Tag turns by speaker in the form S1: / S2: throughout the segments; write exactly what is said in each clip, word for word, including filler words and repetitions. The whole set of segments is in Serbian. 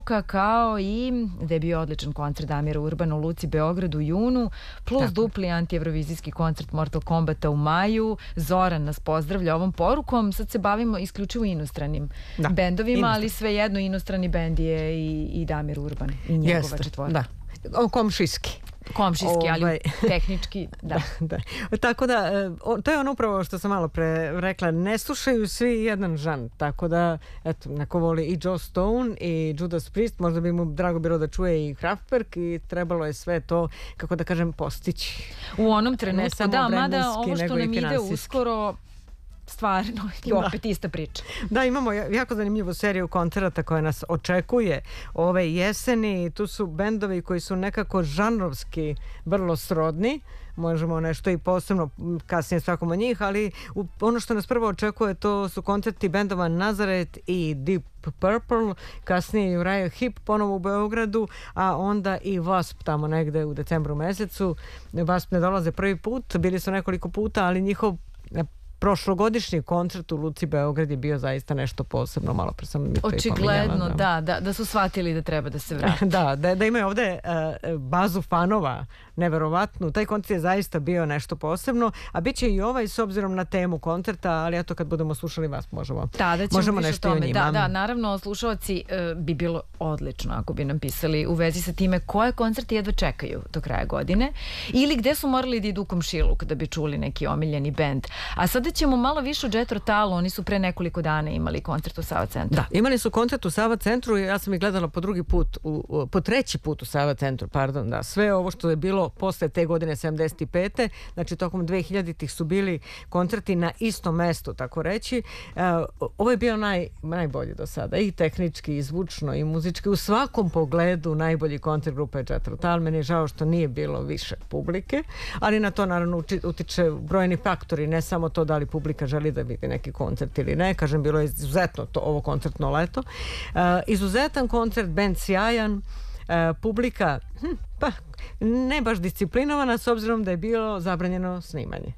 S1: kao i da je bio odličan koncert Damira Urbana u Luci Beograd u junu, plus Tako. dupli antievrovizijski koncert Mortal Kombata u maju. Zoran nas pozdravlja ovom porukom. Sad se bavimo isključivo inostranim da. bendovima, Inostran. ali svejedno inostrani bend je i, i Damir Urban i njegova
S2: Jeste,
S1: četvora.
S2: Da. O, komšijski.
S1: Komšijski, ali
S2: ovaj.
S1: tehnički, da.
S2: da, da. Tako da, to je ono upravo što sam malo pre rekla, ne slušaju svi jedan žan, tako da, eto, neko voli i Joe Stone i Judas Priest, možda bi mu drago bilo da čuje i Kraftwerk i trebalo je sve to, kako da kažem, postići.
S1: U onom trenutku, da, mada ovo što nam ide uskoro, stvarno, i opet da. ista priča.
S2: Da, imamo jako zanimljivu seriju koncerata koja nas očekuje ove jeseni. Tu su bendovi koji su nekako žanrovski vrlo srodni. Možemo nešto i posebno kasnije svakom od njih, ali ono što nas prvo očekuje to su koncerti bendova Nazareth i Deep Purple, kasnije Uriah Heep ponovo u Beogradu, a onda i Wasp tamo negde u decembru mesecu. Wasp ne dolaze prvi put, bili su nekoliko puta, ali njihov prošlogodišnji koncert u Luci Beograd je bio zaista nešto posebno, malo pre sam mi to
S1: Očigledno, da. Da, da, da su shvatili da treba da se vrati.
S2: da, da, da imaju ovde uh, bazu fanova neverovatnu. Taj koncert je zaista bio nešto posebno, a bit će i ovaj s obzirom na temu koncerta, ali eto kad budemo slušali vas možemo,
S1: da, da
S2: možemo nešto i o njima.
S1: Da, da, naravno slušalci uh, bi bilo odlično ako bi nam pisali u vezi sa time koje koncerte jedva čekaju do kraja godine ili gde su morali da idu u komšiluk da bi čuli neki omiljeni bend. A sada ćemo malo više o Jethro Tullu, oni su pre nekoliko dana imali koncert u Sava centru.
S2: Da, imali su koncert u Sava centru i ja sam ih gledala po drugi put, u, po treći put u Sava centru, pardon, da, sve ovo što je bilo posle te godine sedamdeset pete. Znači tokom dvehiljaditih su bili koncerti na istom mestu, tako reći. Uh, ovo je bio naj, najbolji do sada, i tehnički, i zvučno, i muzički, u svakom pogledu najbolji koncert grupe Jethro Tull. Meni je žao što nije bilo više publike, ali na to naravno utiče brojni faktori, ne samo to da li publika želi da vidi neki koncert ili ne. Kažem, bilo je izuzetno to, ovo koncertno leto. Uh, izuzetan koncert, bend sjajan, uh, publika hm, pa ne baš disciplinovana s obzirom da je bilo zabranjeno snimanje.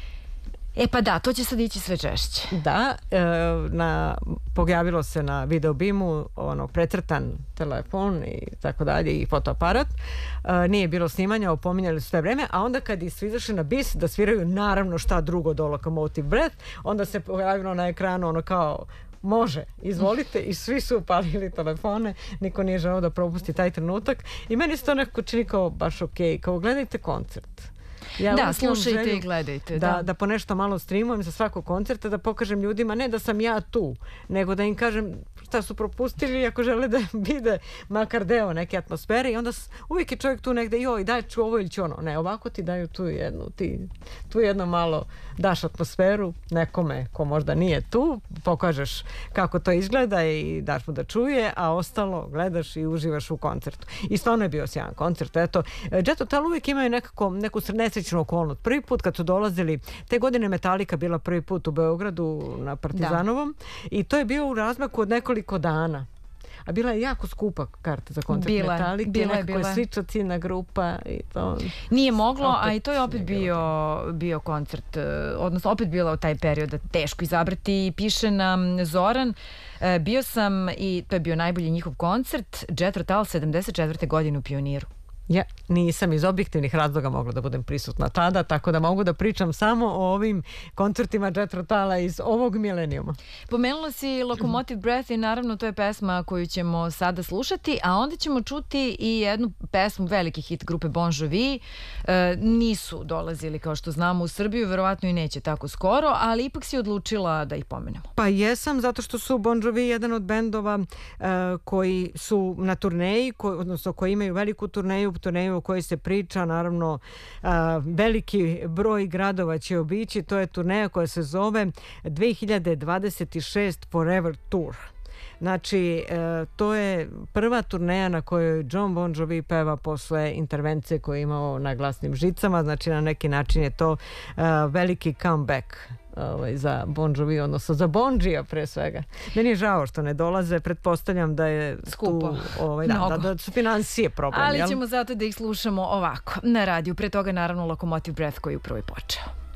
S1: E pa da, to će sad ići sve češće.
S2: Da, e, na, pojavilo se na videobimu ono, precrtan telefon i tako dalje i fotoaparat. E, nije bilo snimanja, opominjali su sve vreme, a onda kad su izašli na bis da sviraju naravno šta drugo do Locomotive Breath, onda se pojavilo na ekranu ono kao može, izvolite, i svi su upalili telefone, niko nije želeo da propusti taj trenutak i meni se to nekako čini kao baš ok, kao gledajte koncert. Ja
S1: da, slušajte želju, i gledajte.
S2: Da,
S1: da.
S2: da po nešto malo streamujem sa svakog koncerta, da pokažem ljudima ne da sam ja tu, nego da im kažem šta su propustili ako žele da vide makar deo neke atmosfere i onda uvijek je čovjek tu negde, joj, daj ću ovo ili ću ono. Ne, ovako ti daju tu jednu, ti tu jedno malo daš atmosferu nekome ko možda nije tu, pokažeš kako to izgleda i daš mu da čuje, a ostalo gledaš i uživaš u koncertu. I stvarno je bio sjajan koncert. Eto, Jethro Tull uvijek imaju nekako, neku nesrećnu okolnost. Prvi put kad su dolazili, te godine Metallica bila prvi put u Beogradu na Partizanovom da. I to je bio u razmaku od nekoliko dana. A bila je jako skupa karta za koncert bila, Metallica, bila je, nekako je slična ciljna grupa i to...
S1: Nije moglo, opet, a i to je opet bio, bio koncert, odnosno opet bilo taj period teško izabrati i piše nam Zoran, bio sam i to je bio najbolji njihov koncert, Jethro Tull sedamdeset četvrte godine u Pioniru.
S2: Ja nisam iz objektivnih razloga mogla da budem prisutna tada, tako da mogu da pričam samo o ovim koncertima Jethro Tulla iz ovog milenijuma.
S1: Pomenula si Locomotive Breath i naravno to je pesma koju ćemo sada slušati, a onda ćemo čuti i jednu pesmu, veliki hit grupe Bon Jovi. E, nisu dolazili, kao što znamo, u Srbiju, verovatno i neće tako skoro, ali ipak si odlučila da ih pomenemo.
S2: Pa jesam, zato što su Bon Jovi jedan od bendova e, koji su na turneji, ko, odnosno koji imaju veliku turneju, turneju o kojoj se priča, naravno a, veliki broj gradova će obići. To je turneja koja se zove dve hiljade dvadeset šest Forever Tour. Znači, e, to je prva turneja na kojoj John Bon Jovi peva posle intervencije koju je imao na glasnim žicama. Znači, na neki način je to e, veliki comeback ovaj, za Bon Jovi, odnosno za Bonđija pre svega. Meni je žao što ne dolaze, pretpostavljam da je
S1: skupo,
S2: tu, ovaj, da, da, da su financije problem.
S1: Ali
S2: jel?
S1: ćemo zato da ih slušamo ovako na radiju. Pre toga naravno Locomotive Breath koji je upravo i počeo.